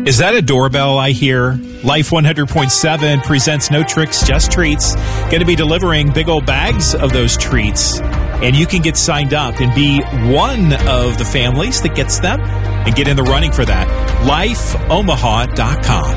Is that a doorbell I hear? Life 100.7 presents No Tricks, Just Treats. Going to be delivering big old bags of those treats. And you can get signed up and be one of the families that gets them and get in the running for that. LifeOmaha.com.